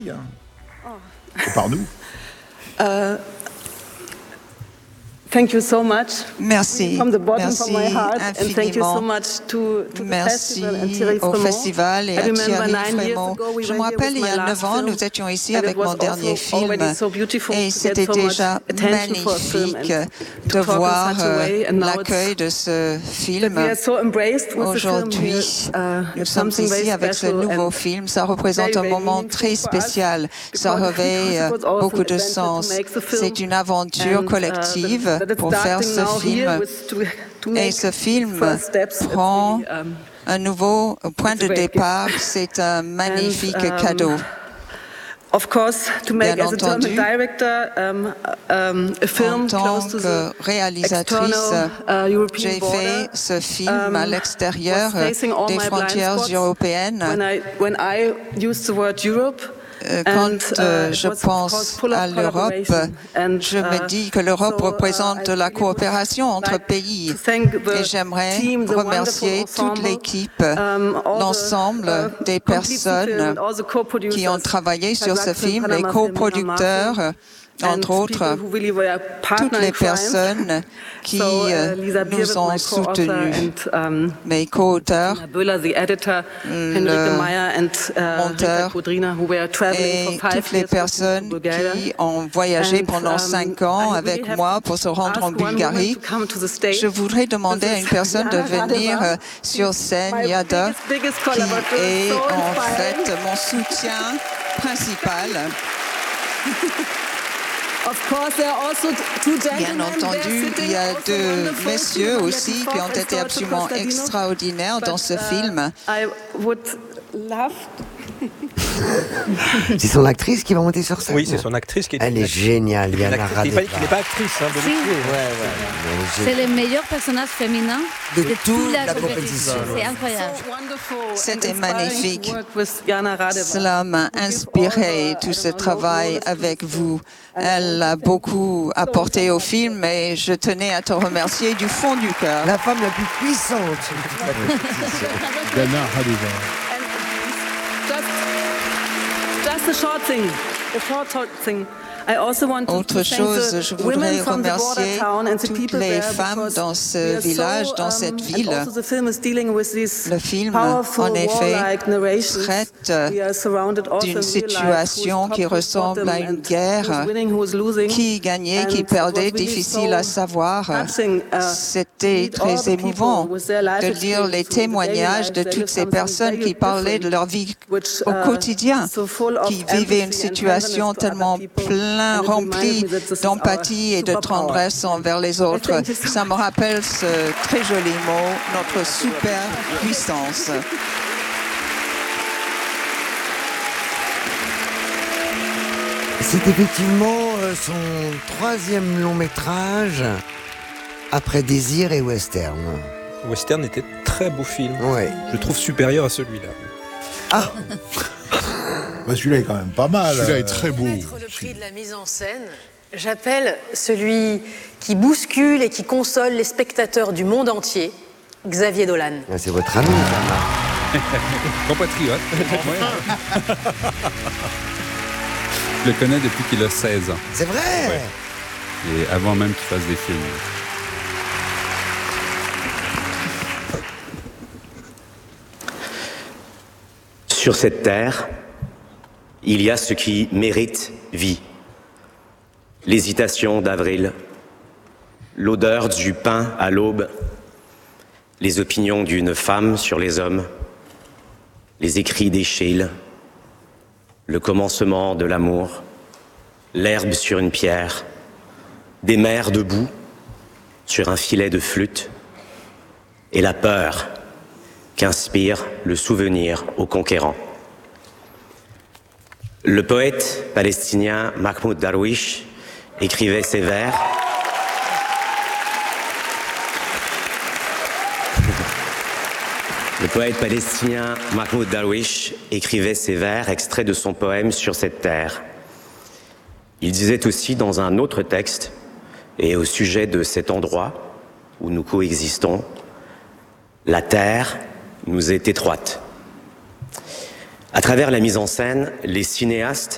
Par nous. Thank you so much. Merci, From the bottom merci of my heart, and thank you so infiniment. much to the Merci festival and Thierry au Frémaux. festival et I à remember Thierry 9 years Frémaux. ago, we Je me were here rappelle, with il y my a last 9 ans, film, nous étions ici and avec it was mon dernier also film already so beautiful et to c'était get so much déjà attention for a film magnifique and to de talk in voir such a way, and now l'accueil de ce that film. we are so embraced with the film Aujourd'hui, here. nous It's sommes something very ici avec ce special nouveau and film. Ça représente very, un very moment meaningful très for us spécial. Ça revêt because it was also beaucoup an de adventure to sens. make the film. C'est une aventure And, collective that it's pour faire starting ce now film. here to Et make ce film first steps. It's prend really, un nouveau point it's a de great départ. C'est un magnifique cadeau. Of course, to make Bien as a German entendu, director a film en tant close to que the réalisatrice, external European j'ai border, fait ce film à l'extérieur was facing all des my blind frontières spots. européennes. When I used the word Europe, Quand je pense à l'Europe, je me dis que l'Europe représente la coopération entre pays. Et j'aimerais remercier toute l'équipe, l'ensemble des personnes qui ont travaillé sur ce film, les coproducteurs, entre autres, toutes les personnes qui nous ont soutenus, mes co-auteurs, le monteur et toutes les personnes qui ont voyagé pendant 5 ans avec moi pour se rendre en Bulgarie. Je voudrais demander à une personne de venir sur scène, Yada, qui est en fait mon soutien principal. Bien entendu, il y a 2 messieurs aussi qui ont été absolument extraordinaires dans ce film. C'est son actrice qui va monter sur scène. Oui, c'est son actrice qui est. Elle est géniale, Yana Radeva. Il n'est pas actrice, hein, de C'est le meilleur personnage féminin de toute la la compétition. C'est incroyable. C'était magnifique. Cela m'a inspiré, tout ce travail avec vous. Elle a beaucoup apporté au film et je tenais à te remercier du fond du cœur. La femme la plus puissante. Yana Radeva. Just a short thing. Autre chose, je voudrais remercier toutes les femmes dans ce village, dans cette ville. Le film, en effet, traite d'une situation qui ressemble à une guerre. Qui gagnait, qui perdait, difficile à savoir. C'était très émouvant de lire les témoignages de toutes ces personnes qui parlaient de leur vie au quotidien, qui vivaient une situation tellement rempli d'empathie et de tendresse envers les autres. Ça me rappelle ce très joli mot, notre super puissance. C'est effectivement son 3e long métrage après Désir et Western. Western était très beau film. Ouais. Je trouve supérieur à celui-là. Ah. Bah celui-là est quand même pas mal. Celui-là est très beau. Le prix de la mise en scène, j'appelle celui qui bouscule et qui console les spectateurs du monde entier, Xavier Dolan. Ah, c'est votre ami, Jean-Marc. Compatriote. Je le connais depuis qu'il a 16 ans. C'est vrai. Ouais. Et avant même qu'il fasse des films. Sur cette terre, il y a ce qui mérite vie. L'hésitation d'avril, l'odeur du pain à l'aube, les opinions d'une femme sur les hommes, les écrits d'Échille, le commencement de l'amour, l'herbe sur une pierre, des mères debout sur un filet de flûte, et la peur qu'inspire le souvenir aux conquérants. Le poète palestinien Mahmoud Darwish écrivait ces vers. Le poète palestinien Mahmoud Darwish écrivait ces vers extraits de son poème Sur cette terre. Il disait aussi dans un autre texte, et au sujet de cet endroit où nous coexistons, la terre nous est étroite. À travers la mise en scène, les cinéastes